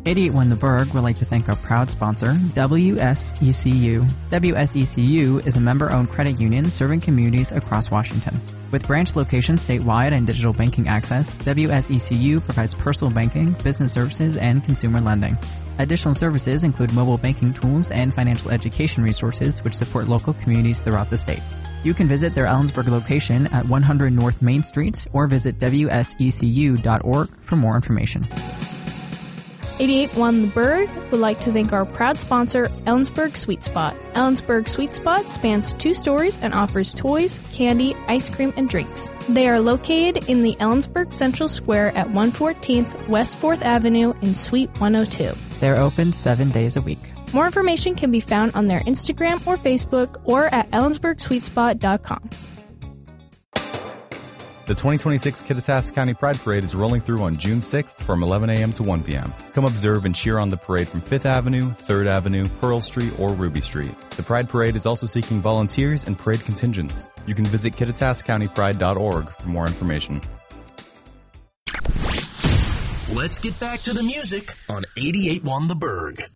881 The Berg would like to thank our proud sponsor, WSECU. WSECU is a member-owned credit union serving communities across Washington. With branch locations statewide and digital banking access, WSECU provides personal banking, business services, and consumer lending. Additional services include mobile banking tools and financial education resources which support local communities throughout the state. You can visit their Ellensburg location at 100 North Main Street or visit wsecu.org for more information. 881 The Berg would like to thank our proud sponsor, Ellensburg Sweet Spot. Ellensburg Sweet Spot spans 2 stories and offers toys, candy, ice cream, and drinks. They are located in the Ellensburg Central Square at 114th West 4th Avenue in Suite 102. They're open 7 days a week. More information can be found on their Instagram or Facebook or at ellensburgsweetspot.com. The 2026 Kittitas County Pride Parade is rolling through on June 6th from 11 a.m. to 1 p.m. Come observe and cheer on the parade from 5th Avenue, 3rd Avenue, Pearl Street, or Ruby Street. The Pride Parade is also seeking volunteers and parade contingents. You can visit KittitasCountyPride.org for more information. Let's get back to the music on 88.1 The Berg.